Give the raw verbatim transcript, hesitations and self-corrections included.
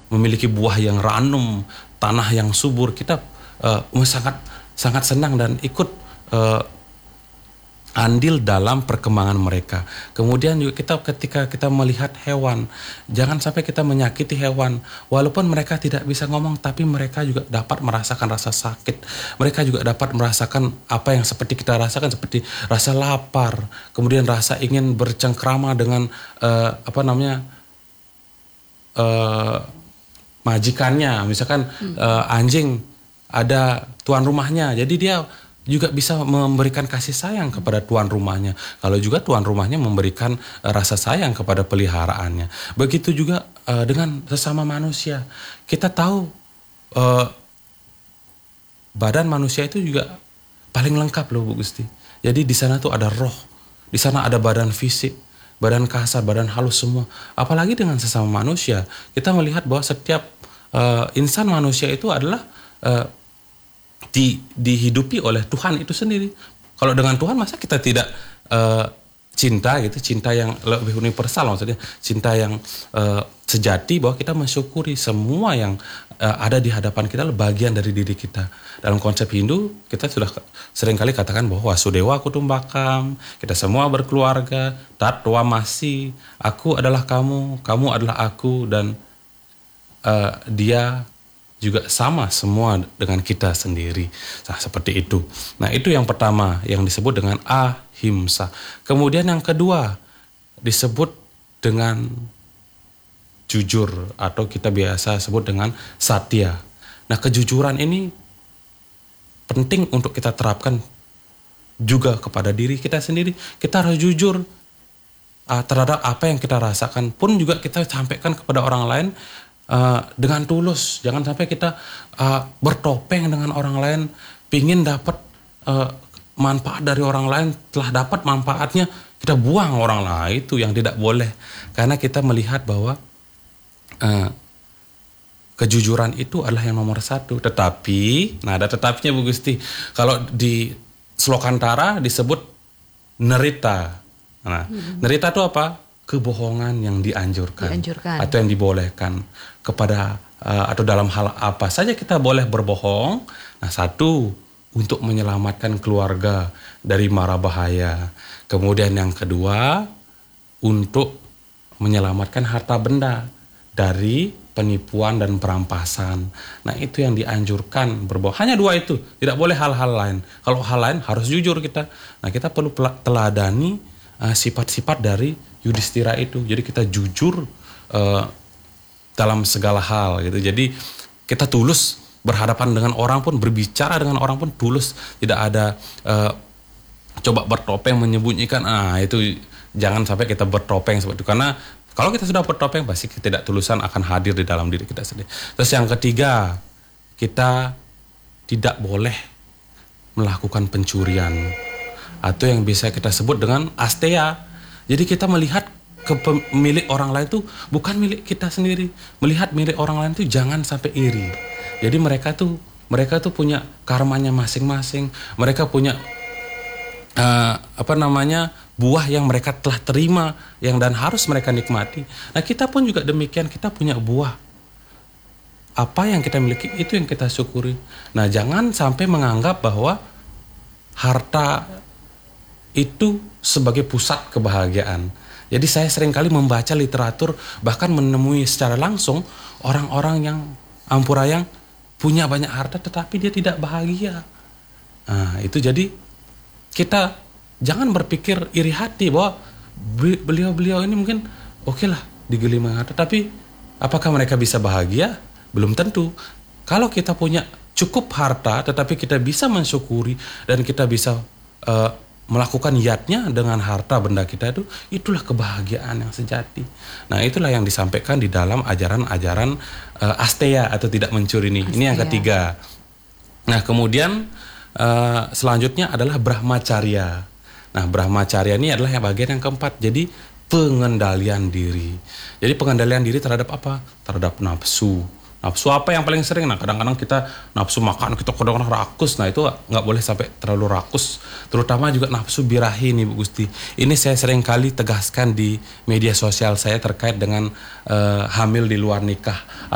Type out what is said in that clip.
memiliki buah yang ranum, tanah yang subur, kita uh, sangat sangat senang dan ikut uh, andil dalam perkembangan mereka. Kemudian juga kita ketika kita melihat hewan, jangan sampai kita menyakiti hewan. Walaupun mereka tidak bisa ngomong, tapi mereka juga dapat merasakan rasa sakit. Mereka juga dapat merasakan apa yang seperti kita rasakan, seperti rasa lapar, kemudian rasa ingin bercengkrama dengan uh, apa namanya uh, majikannya. Misalkan hmm. uh, anjing ada tuan rumahnya, jadi dia juga bisa memberikan kasih sayang kepada tuan rumahnya. Kalau juga tuan rumahnya memberikan uh, rasa sayang kepada peliharaannya. Begitu juga uh, dengan sesama manusia. Kita tahu uh, badan manusia itu juga paling lengkap loh Bu Gusti. Jadi di sana tuh ada roh, di sana ada badan fisik, badan kasar, badan halus semua. Apalagi dengan sesama manusia, kita melihat bahwa setiap uh, insan manusia itu adalah uh, Di, dihidupi oleh Tuhan itu sendiri. Kalau dengan Tuhan masa kita tidak uh, cinta gitu, cinta yang lebih universal, maksudnya cinta yang uh, sejati, bahwa kita mensyukuri semua yang uh, ada di hadapan kita bagian dari diri kita. Dalam konsep Hindu kita sudah seringkali katakan bahwa Wasudewa Kutumbakam, kita semua berkeluarga, Tatwa Masi, aku adalah kamu, kamu adalah aku, dan uh, dia juga sama semua dengan kita sendiri. Nah, seperti itu. Nah, itu yang pertama yang disebut dengan ahimsa. Kemudian yang kedua disebut dengan jujur, atau kita biasa sebut dengan satya. Nah, kejujuran ini penting untuk kita terapkan juga kepada diri kita sendiri. Kita harus jujur uh, terhadap apa yang kita rasakan, pun juga kita sampaikan kepada orang lain Uh, dengan tulus. Jangan sampai kita uh, bertopeng dengan orang lain, pingin dapat uh, manfaat dari orang lain, telah dapat manfaatnya kita buang orang lain. Itu yang tidak boleh, karena kita melihat bahwa uh, kejujuran itu adalah yang nomor satu. Tetapi, nah ada tetapinya Bu Gusti, kalau di Slokantara disebut nerita. Nah, hmm. nerita itu apa? Kebohongan yang dianjurkan, dianjurkan atau yang dibolehkan kepada uh, atau dalam hal apa saja kita boleh berbohong. Nah, satu, untuk menyelamatkan keluarga dari mara bahaya. Kemudian yang kedua, untuk menyelamatkan harta benda dari penipuan dan perampasan. Nah, itu yang dianjurkan berbohong. Hanya dua itu, tidak boleh hal-hal lain. Kalau hal lain harus jujur kita. Nah, kita perlu teladani uh, sifat-sifat dari Yudhistira itu. Jadi kita jujur uh, dalam segala hal gitu. Jadi kita tulus berhadapan dengan orang pun, berbicara dengan orang pun tulus. Tidak ada uh, coba bertopeng menyembunyikan. Ah, itu jangan sampai kita bertopeng seperti itu. Karena kalau kita sudah bertopeng, pasti ketidaktulusan akan hadir di dalam diri kita sendiri. Terus yang ketiga, kita tidak boleh melakukan pencurian, atau yang bisa kita sebut dengan asteya. Jadi kita melihat ke milik orang lain itu bukan milik kita sendiri. Melihat milik orang lain itu jangan sampai iri. Jadi mereka tuh mereka tuh punya karmanya masing-masing. Mereka punya uh, apa namanya buah yang mereka telah terima, yang dan harus mereka nikmati. Nah, kita pun juga demikian, kita punya buah. Apa yang kita miliki itu yang kita syukuri. Nah, jangan sampai menganggap bahwa harta itu sebagai pusat kebahagiaan. Jadi saya seringkali membaca literatur, bahkan menemui secara langsung orang-orang yang ampurayang punya banyak harta tetapi dia tidak bahagia. Nah, itu jadi kita jangan berpikir iri hati bahwa beliau-beliau ini mungkin oke okay lah digelimang harta, tapi apakah mereka bisa bahagia? Belum tentu. Kalau kita punya cukup harta tetapi kita bisa mensyukuri dan kita bisa uh, melakukan yatnya dengan harta benda kita itu, itulah kebahagiaan yang sejati. Nah, itulah yang disampaikan di dalam ajaran-ajaran uh, asteya atau tidak mencuri ini. Asteya. Ini yang ketiga. Nah, kemudian uh, selanjutnya adalah brahmacharya. Nah, brahmacharya ini adalah yang bagian yang keempat. Jadi pengendalian diri. Jadi pengendalian diri terhadap apa? Terhadap nafsu. Nafsu apa yang paling sering? Nah, kadang-kadang kita nafsu makan, kita kadang-kadang rakus. Nah, itu nggak boleh sampai terlalu rakus. Terutama juga nafsu birahi nih Bu Gusti. Ini saya sering kali tegaskan di media sosial saya terkait dengan uh, hamil di luar nikah.